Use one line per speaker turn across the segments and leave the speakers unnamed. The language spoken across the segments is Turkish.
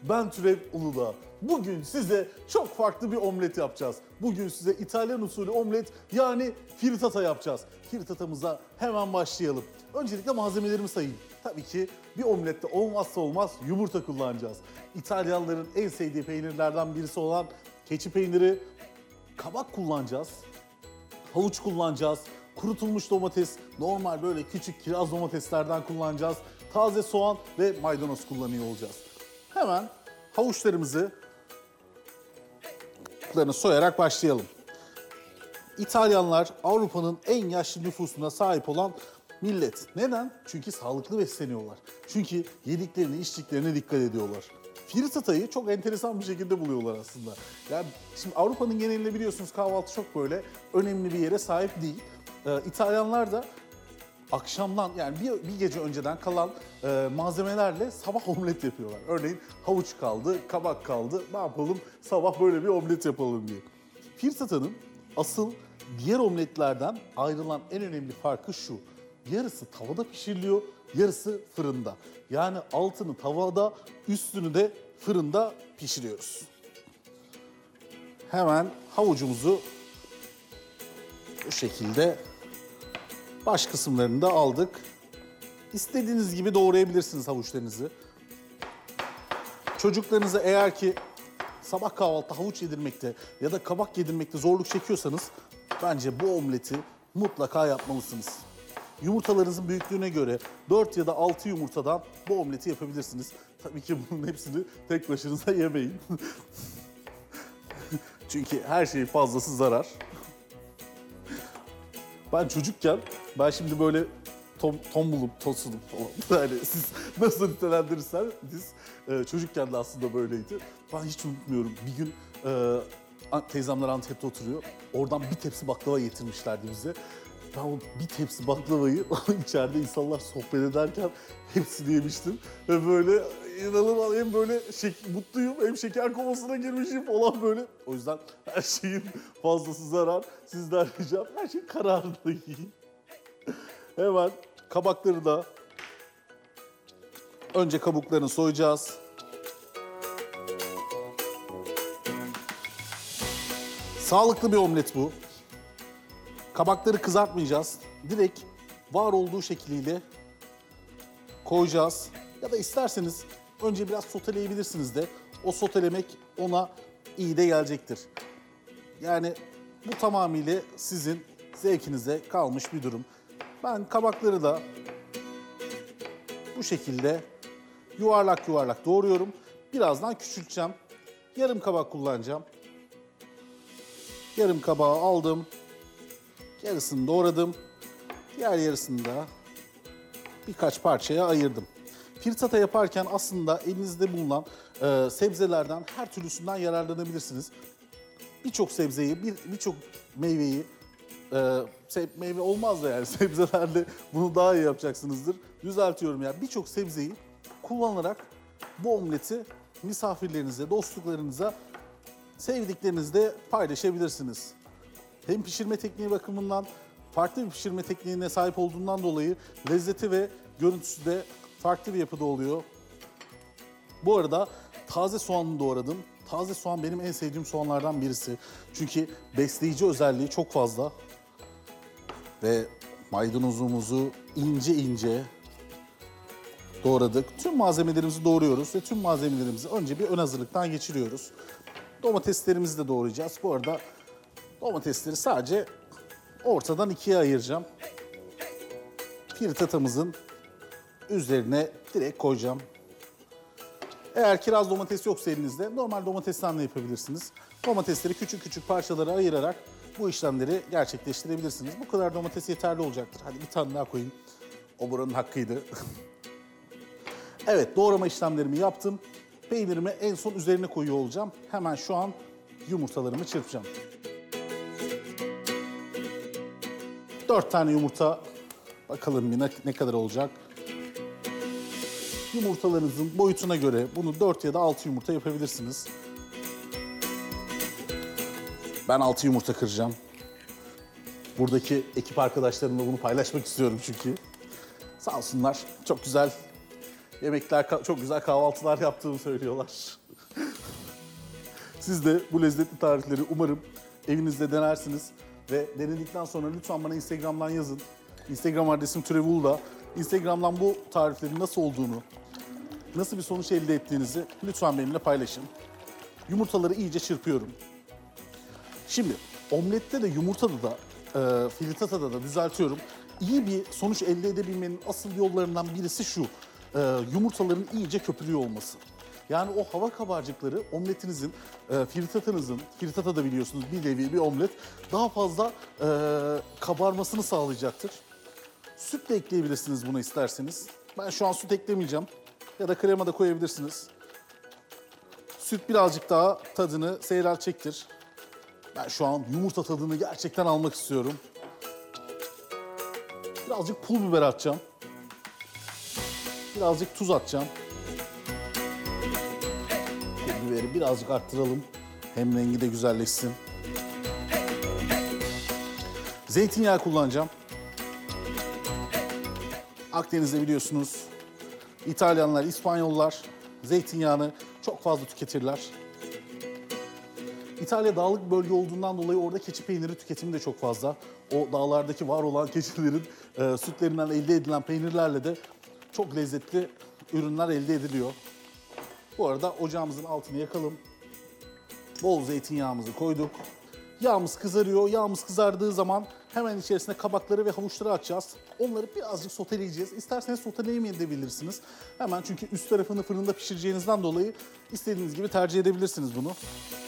Ben Türev Uludağ. Bugün size çok farklı bir omlet yapacağız. Bugün size İtalyan usulü omlet yani frittata yapacağız. Frittatamıza hemen başlayalım. Öncelikle malzemelerimi sayayım. Tabii ki bir omlette olmazsa olmaz yumurta kullanacağız. İtalyanların en sevdiği peynirlerden birisi olan keçi peyniri, kabak kullanacağız. Havuç kullanacağız. Kurutulmuş domates, normal böyle küçük kiraz domateslerden kullanacağız. Taze soğan ve maydanoz kullanıyor olacağız. Hemen havuçlarımızı soyarak başlayalım. İtalyanlar Avrupa'nın en yaşlı nüfusuna sahip olan millet. Neden? Çünkü sağlıklı besleniyorlar. Çünkü yediklerine, içtiklerine dikkat ediyorlar. Frittata'yı çok enteresan bir şekilde buluyorlar aslında. Yani şimdi Avrupa'nın genelinde biliyorsunuz kahvaltı çok böyle önemli bir yere sahip değil. İtalyanlar da akşamdan yani bir gece önceden kalan malzemelerle sabah omlet yapıyorlar. Örneğin havuç kaldı, kabak kaldı. Ne yapalım? Sabah böyle bir omlet yapalım diye. Frittata'nın asıl diğer omletlerden ayrılan en önemli farkı şu. Yarısı tavada pişiriliyor, yarısı fırında. Yani altını tavada, üstünü de fırında pişiriyoruz. Hemen havucumuzu bu şekilde baş kısımlarını da aldık. İstediğiniz gibi doğrayabilirsiniz havuçlarınızı. Çocuklarınıza eğer ki sabah kahvaltıda havuç yedirmekte ya da kabak yedirmekte zorluk çekiyorsanız bence bu omleti mutlaka yapmalısınız. Yumurtalarınızın büyüklüğüne göre 4 ya da 6 yumurtadan bu omleti yapabilirsiniz. Tabii ki bunun hepsini tek başınıza yemeyin. Çünkü her şeyin fazlası zarar. Ben çocukken, ben şimdi böyle tombulum, tosunum falan. Yani siz nasıl nitelendirirseniz çocukken de aslında böyleydi. Ben hiç unutmuyorum. Bir gün teyzemler Antep'te oturuyor. Oradan bir tepsi baklava getirmişlerdi bize. Ben o bir tepsi baklavayı içeride insanlar sohbet ederken hepsini yemiştim. Ve böyle inanılmaz hem böyle mutluyum hem şeker komasına girmişim falan böyle. O yüzden her şeyin fazlası zarar. Sizden ricam her şey kararında yiyin. Hemen kabakları da önce kabuklarını soyacağız. Sağlıklı bir omlet bu. Kabakları kızartmayacağız. Direkt var olduğu şekliyle koyacağız. Ya da isterseniz önce biraz soteleyebilirsiniz de o sotelemek ona iyi de gelecektir. Yani bu tamamıyla sizin zevkinize kalmış bir durum. Ben kabakları da bu şekilde yuvarlak yuvarlak doğruyorum. Birazdan küçülteceğim. Yarım kabak kullanacağım. Yarım kabağı aldım. Yarısını doğradım. Diğer yarısını da birkaç parçaya ayırdım. Frittata yaparken aslında elinizde bulunan sebzelerden her türlüsünden yararlanabilirsiniz. Birçok sebzeyi, birçok meyveyi, meyve olmaz da yani sebzelerle bunu daha iyi yapacaksınızdır. Düzeltiyorum yani birçok sebzeyi kullanarak bu omleti misafirlerinize, dostluklarınıza, sevdiklerinizle paylaşabilirsiniz. Hem pişirme tekniği bakımından farklı bir pişirme tekniğine sahip olduğundan dolayı lezzeti ve görüntüsü de farklı bir yapıda oluyor. Bu arada taze soğanını doğradım. Taze soğan benim en sevdiğim soğanlardan birisi. Çünkü besleyici özelliği çok fazla. Ve maydanozumuzu ince ince doğradık. Tüm malzemelerimizi doğruyoruz ve tüm malzemelerimizi önce bir ön hazırlıktan geçiriyoruz. Domateslerimizi de doğrayacağız. Bu arada domatesleri sadece ortadan ikiye ayıracağım. Frittatamızın üzerine direkt koyacağım. Eğer kiraz domates yoksa elinizde normal domatesten de yapabilirsiniz. Domatesleri küçük küçük parçalara ayırarak bu işlemleri gerçekleştirebilirsiniz. Bu kadar domates yeterli olacaktır. Hadi bir tane daha koyayım. O buranın hakkıydı. Evet, doğrama işlemlerimi yaptım. Peynirimi en son üzerine koyuyor olacağım. Hemen şu an yumurtalarımı çırpacağım. 4 tane yumurta. Bakalım bir ne kadar olacak. Yumurtalarınızın boyutuna göre bunu 4 ya da 6 yumurta yapabilirsiniz. Ben 6 yumurta kıracağım. Buradaki ekip arkadaşlarımla bunu paylaşmak istiyorum çünkü. Sağ olsunlar çok güzel Yemekler, çok güzel kahvaltılar yaptığımı söylüyorlar. Siz de bu lezzetli tarifleri umarım evinizde denersiniz. Ve denedikten sonra lütfen bana Instagram'dan yazın. Instagram adresim Trevulda. Instagram'dan bu tariflerin nasıl olduğunu, nasıl bir sonuç elde ettiğinizi lütfen benimle paylaşın. Yumurtaları iyice çırpıyorum. Şimdi omlette de yumurtada da, frittatada da düzeltiyorum. İyi bir sonuç elde edebilmenin asıl yollarından birisi şu. Yumurtaların iyice köpürüyor olması. Yani o hava kabarcıkları omletinizin, frittatanızın, frittata da biliyorsunuz bir nevi bir omlet, daha fazla kabarmasını sağlayacaktır. Süt de ekleyebilirsiniz buna isterseniz. Ben şu an süt eklemeyeceğim. Ya da krema da koyabilirsiniz. Süt birazcık daha tadını seyreltecektir. Ben şu an yumurta tadını gerçekten almak istiyorum. Birazcık pul biber atacağım. Birazcık tuz atacağım. Pul biberi birazcık arttıralım. Hem rengi de güzelleşsin. Zeytinyağı kullanacağım. Akdeniz'de biliyorsunuz İtalyanlar, İspanyollar zeytinyağını çok fazla tüketirler. İtalya dağlık bölge olduğundan dolayı orada keçi peyniri tüketimi de çok fazla. O dağlardaki var olan keçilerin sütlerinden elde edilen peynirlerle de çok lezzetli ürünler elde ediliyor. Bu arada ocağımızın altını yakalım. Bol zeytinyağımızı koyduk. Yağımız kızarıyor. Yağımız kızardığı zaman hemen içerisine kabakları ve havuçları atacağız. Onları birazcık soteleyeceğiz. İsterseniz soteleyemeyebilirsiniz. Hemen çünkü üst tarafını fırında pişireceğinizden dolayı istediğiniz gibi tercih edebilirsiniz bunu.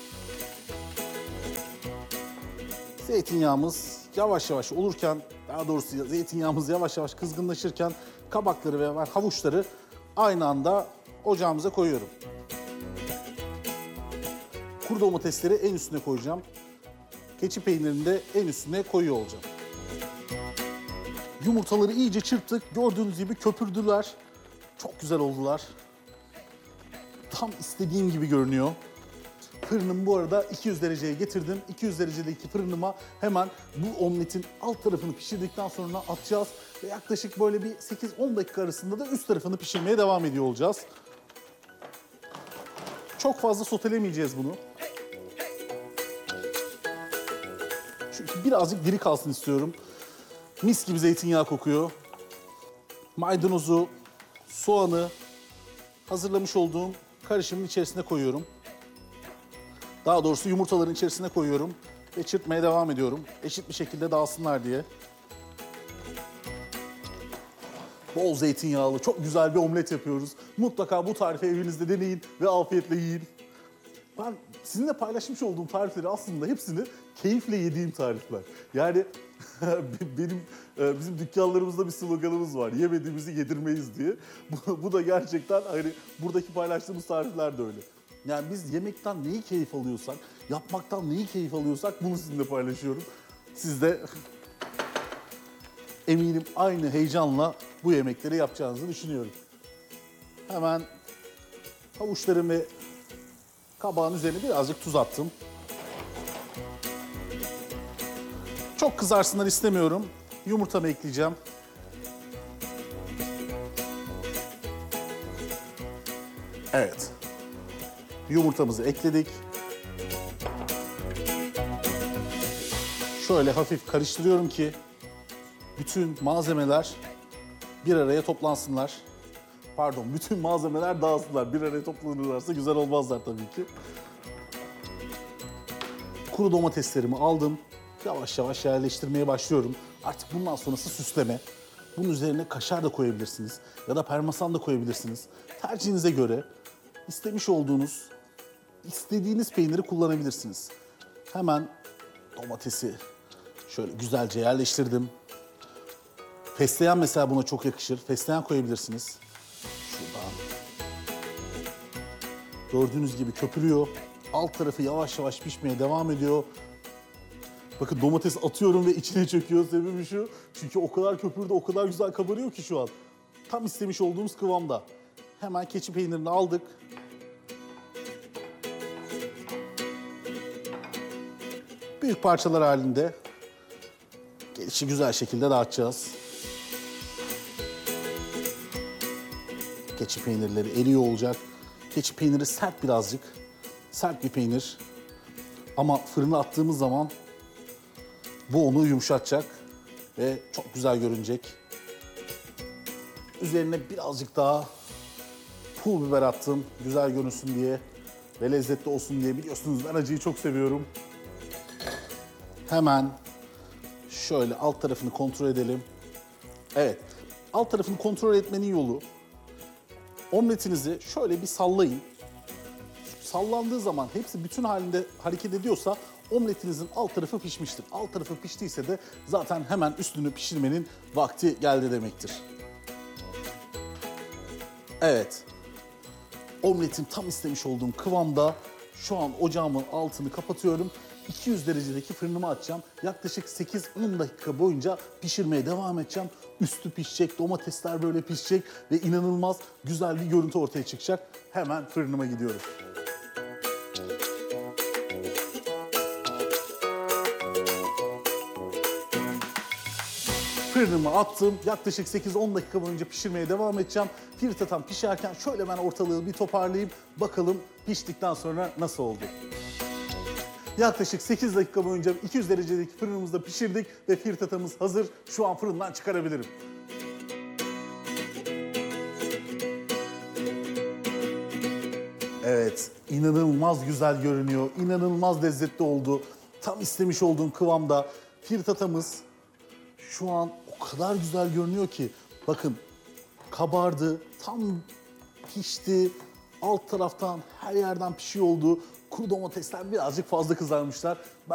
Zeytinyağımız yavaş yavaş olurken, daha doğrusu zeytinyağımız yavaş yavaş kızgınlaşırken kabakları ve havuçları aynı anda ocağımıza koyuyorum. Kuru domatesleri en üstüne koyacağım. Keçi peynirini de en üstüne koyuyor olacağım. Yumurtaları iyice çırptık. Gördüğünüz gibi köpürdüler. Çok güzel oldular. Tam istediğim gibi görünüyor. Fırınımı bu arada 200 dereceye getirdim. 200 derecedeki fırınıma hemen bu omletin alt tarafını pişirdikten sonra atacağız. Ve yaklaşık böyle bir 8-10 dakika arasında da üst tarafını pişirmeye devam ediyor olacağız. Çok fazla sotelemeyeceğiz bunu. Çünkü birazcık diri kalsın istiyorum. Mis gibi zeytinyağı kokuyor. Maydanozu, soğanı hazırlamış olduğum karışımın içerisine koyuyorum. Daha doğrusu yumurtaların içerisine koyuyorum ve çırpmaya devam ediyorum. Eşit bir şekilde dağılsınlar diye. Bol zeytinyağlı, çok güzel bir omlet yapıyoruz. Mutlaka bu tarifi evinizde deneyin ve afiyetle yiyin. Ben sizinle paylaşmış olduğum tarifleri aslında hepsini keyifle yediğim tarifler. Yani bizim dükkanlarımızda bir sloganımız var. Yemediğimizi yedirmeyiz diye. Bu da gerçekten hani buradaki paylaştığımız tarifler de öyle. Yani biz yemekten neyi keyif alıyorsak, yapmaktan neyi keyif alıyorsak bunu sizinle paylaşıyorum. Siz de eminim aynı heyecanla bu yemekleri yapacağınızı düşünüyorum. Hemen havuçlarımı ve kabağın üzerine birazcık tuz attım. Çok kızarsınlar istemiyorum. Yumurtamı ekleyeceğim. Evet. Yumurtamızı ekledik. Şöyle hafif karıştırıyorum ki bütün malzemeler bir araya toplansınlar. Pardon, bütün malzemeler dağılsınlar. Bir araya toplanırlarsa güzel olmazlar tabii ki. Kuru domateslerimi aldım. Yavaş yavaş yerleştirmeye başlıyorum. Artık bundan sonrası süsleme. Bunun üzerine kaşar da koyabilirsiniz. Ya da parmesan da koyabilirsiniz. Tercihinize göre istediğiniz peyniri kullanabilirsiniz. Hemen domatesi şöyle güzelce yerleştirdim. Fesleğen mesela buna çok yakışır. Fesleğen koyabilirsiniz. Şuradan. Gördüğünüz gibi köpürüyor. Alt tarafı yavaş yavaş pişmeye devam ediyor. Bakın domates atıyorum ve içine çöküyor. Sebebi şu. Çünkü o kadar köpürdü, o kadar güzel kabarıyor ki şu an. Tam istemiş olduğumuz kıvamda. Hemen keçi peynirini aldık. Büyük parçalar halinde gelişi güzel şekilde dağıtacağız. Keçi peynirleri eriyor olacak. Keçi peyniri sert birazcık. Sert bir peynir. Ama fırına attığımız zaman bu onu yumuşatacak ve çok güzel görünecek. Üzerine birazcık daha pul biber attım. Güzel görünsün diye ve lezzetli olsun diye. Biliyorsunuz ben acıyı çok seviyorum. Hemen şöyle alt tarafını kontrol edelim. Evet, alt tarafını kontrol etmenin yolu omletinizi şöyle bir sallayın. Sallandığı zaman hepsi bütün halinde hareket ediyorsa omletinizin alt tarafı pişmiştir. Alt tarafı piştiyse de zaten hemen üstünü pişirmenin vakti geldi demektir. Evet, omletim tam istemiş olduğum kıvamda. Şu an ocağımın altını kapatıyorum. 200 derecedeki fırınımı açacağım. Yaklaşık 8-10 dakika boyunca pişirmeye devam edeceğim. Üstü pişecek, domatesler böyle pişecek ve inanılmaz güzel bir görüntü ortaya çıkacak. Hemen fırınıma gidiyorum. Fırınıma attım. Yaklaşık 8-10 dakika boyunca pişirmeye devam edeceğim. Firtatam pişerken şöyle ben ortalığı bir toparlayayım. Bakalım piştikten sonra nasıl oldu? Yaklaşık 8 dakika boyunca 200 derecedeki fırınımızda pişirdik ve firtatamız hazır. Şu an fırından çıkarabilirim. Evet, inanılmaz güzel görünüyor. İnanılmaz lezzetli oldu. Tam istemiş olduğum kıvamda. Firtatamız şu an o kadar güzel görünüyor ki. Bakın, kabardı, tam pişti. Alt taraftan her yerden pişiyor oldu. Kuru domatesler birazcık fazla kızarmışlar.